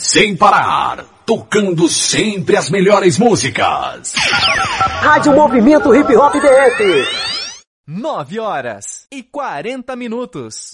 sem parar, tocando sempre as melhores músicas. Rádio Movimento Hip Hop DF. 9h40.